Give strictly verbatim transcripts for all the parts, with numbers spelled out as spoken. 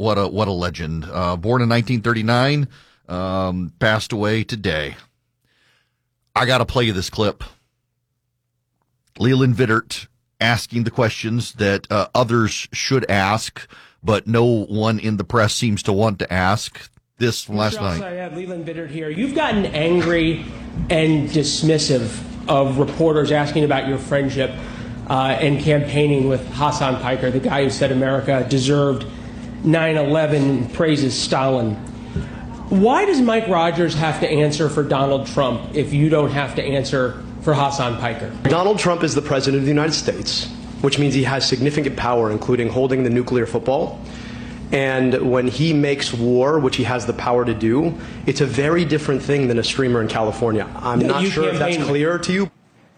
what a what a legend. Uh, born in nineteen thirty-nine, um, passed away today. I got to play you this clip. Leland Vittert asking the questions that uh, others should ask, but no one in the press seems to want to ask. This from last night. I had Leland Vittert here. You've gotten angry and dismissive of reporters asking about your friendship uh, and campaigning with Hasan Piker, the guy who said America deserved nine eleven, praises Stalin. Why does Mike Rogers have to answer for Donald Trump if you don't have to answer for Hasan Piker? Donald Trump is the president of the United States, which means he has significant power, including holding the nuclear football. And when he makes war, which he has the power to do, it's a very different thing than a streamer in California. I'm No, not you sure if that's campaign- clear to you.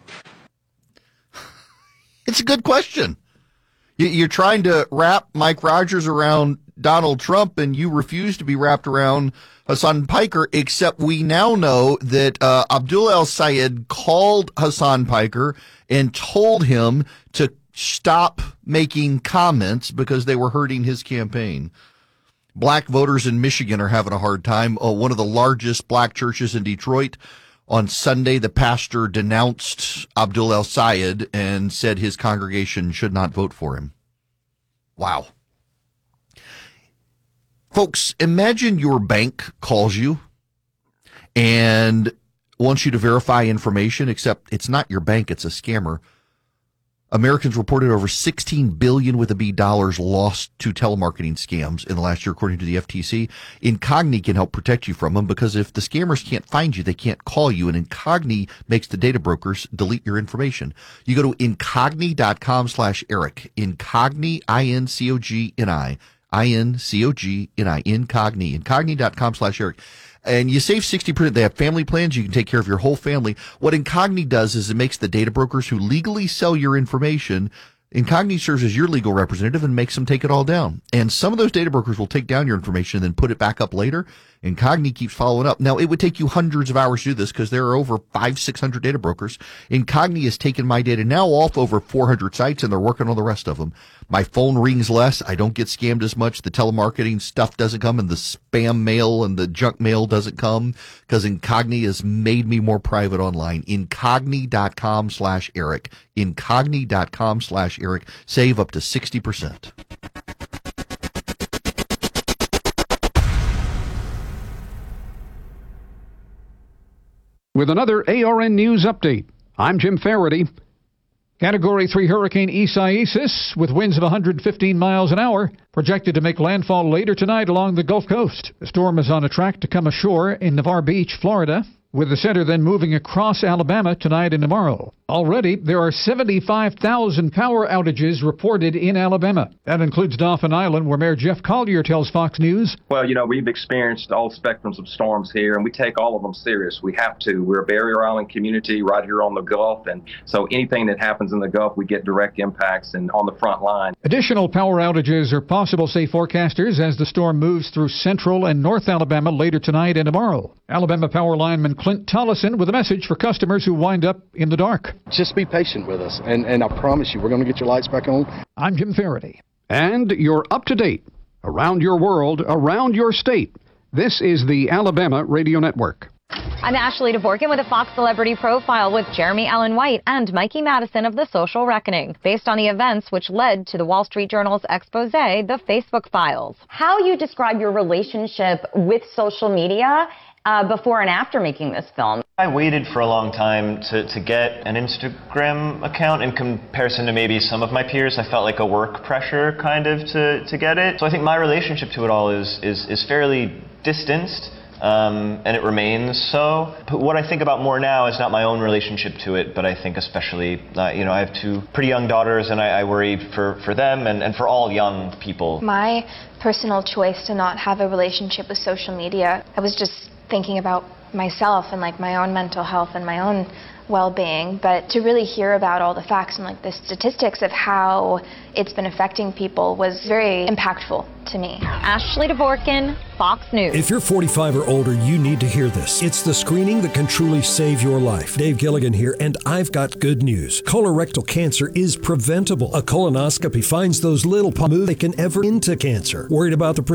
It's a good question. You- You're trying to wrap Mike Rogers around Donald Trump, and you refuse to be wrapped around Hasan Piker, except we now know that uh, Abdul El-Sayed called Hasan Piker and told him to stop making comments because they were hurting his campaign. Black voters in Michigan are having a hard time. Uh, one of the largest black churches in Detroit, on Sunday, the pastor denounced Abdul El-Sayed and said his congregation should not vote for him. Wow. Folks, imagine your bank calls you and wants you to verify information, except it's not your bank, it's a scammer. Americans reported over sixteen billion dollars with a B dollars lost to telemarketing scams in the last year, according to the F T C. Incogni can help protect you from them because if the scammers can't find you, they can't call you, and Incogni makes the data brokers delete your information. You go to incogni.com slash Eric. Incogni, I N C O G N I, I N C O G N I, Incogni, incogni.com slash Eric. And you save sixty percent. They have family plans. You can take care of your whole family. What Incogni does is it makes the data brokers who legally sell your information, Incogni serves as your legal representative and makes them take it all down. And some of those data brokers will take down your information and then put it back up later. Incogni keeps following up. Now, it would take you hundreds of hours to do this because there are over five, six hundred data brokers. Incogni has taken my data now off over four hundred sites, and they're working on the rest of them. My phone rings less. I don't get scammed as much. The telemarketing stuff doesn't come, and the spam mail and the junk mail doesn't come because Incogni has made me more private online. Incogni.com slash Eric. Incogni.com slash Eric. Save up to sixty percent. With another A R N News update, I'm Jim Faraday. Category three Hurricane Isaias, with winds of one hundred fifteen miles an hour, projected to make landfall later tonight along the Gulf Coast. The storm is on a track to come ashore in Navarre Beach, Florida, with the center then moving across Alabama tonight and tomorrow. Already, there are seventy-five thousand power outages reported in Alabama. That includes Dauphin Island, where Mayor Jeff Collier tells Fox News. Well, you know, we've experienced all spectrums of storms here, and we take all of them serious. We have to. We're a barrier island community right here on the Gulf, and so anything that happens in the Gulf, we get direct impacts and on the front line. Additional power outages are possible, say forecasters, as the storm moves through central and north Alabama later tonight and tomorrow. Alabama power lineman Clint Tollison with a message for customers who wind up in the dark. Just be patient with us, and, and I promise you, we're going to get your lights back on. I'm Jim Faraday. And you're up to date. Around your world, around your state. This is the Alabama Radio Network. I'm Ashley DeVorkin with a Fox Celebrity Profile with Jeremy Allen White and Mikey Madison of The Social Reckoning, based on the events which led to the Wall Street Journal's expose, The Facebook Files. How you describe your relationship with social media Uh, before and after making this film? I waited for a long time to, to get an Instagram account in comparison to maybe some of my peers. I felt like a work pressure kind of to, to get it. So I think my relationship to it all is, is, is fairly distanced, um, and it remains so. But what I think about more now is not my own relationship to it, but I think especially, uh, you know, I have two pretty young daughters, and I, I worry for, for them and, and for all young people. My personal choice to not have a relationship with social media, I was just thinking about myself and like my own mental health and my own well-being, but to really hear about all the facts and like the statistics of how it's been affecting people was very impactful to me. Ashley DeVorkin, Fox News. If you're forty-five or older, you need to hear this. It's the screening that can truly save your life. Dave Gilligan here, and I've got good news. Colorectal cancer is preventable. A colonoscopy finds those little polyps that can ever into cancer. Worried about the